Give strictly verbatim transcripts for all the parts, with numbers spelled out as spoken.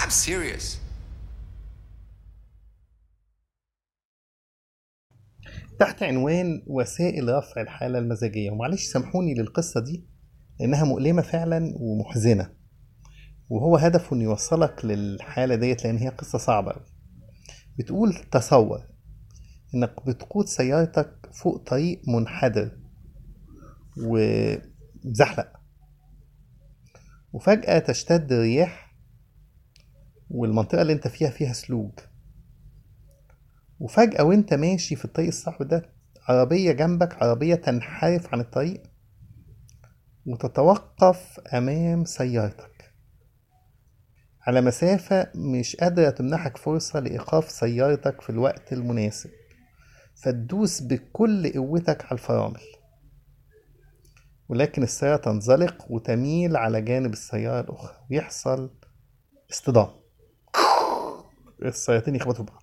I'm serious. تحت عنوان وسائل رفع الحالة المزاجية. ومعلش سامحوني للقصة دي لأنها مؤلمة فعلا ومحزنة، وهو هدفه إنه يوصلك للحالة ديت لأن هي قصة صعبة أوي. بتقول تصور إنك بتقود سيارتك فوق طريق منحدر ومزحلق، وفجأة تشتد الرياح والمنطقة اللي انت فيها فيها سلوج، وفجأة وانت ماشي في الطريق الصعب ده عربية جنبك، عربية تنحرف عن الطريق وتتوقف أمام سيارتك على مسافة مش قادرة تمنحك فرصة لإيقاف سيارتك في الوقت المناسب، فتدوس بكل قوتك على الفرامل، ولكن السيارة تنزلق وتميل على جانب السيارة الأخرى ويحصل اصطدام، السيارتين يخبطوا في بعض.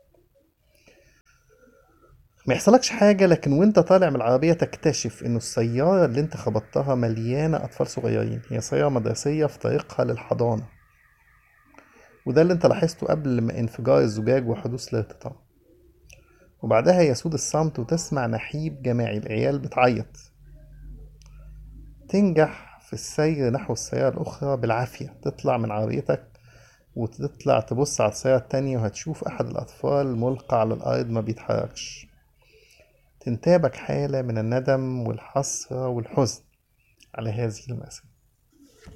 ما يحصلكش حاجة، لكن وانت طالع من العربية تكتشف انه السيارة اللي انت خبطتها مليانة أطفال صغيرين، هي سيارة مدرسية في طريقها للحضانة، وده اللي انت لاحظته قبل ما انفجار الزجاج وحدوث الارتطام. وبعدها يسود الصمت وتسمع نحيب جماعي، العيال بتعيط. تنجح في السير نحو السيارة الأخرى بالعافية، تطلع من عربيتك وتطلع تبص على السيارة التانية وهتشوف أحد الأطفال ملقى على الأرض ما بيتحركش. تنتابك حالة من الندم والحسرة والحزن على هذه المأساة.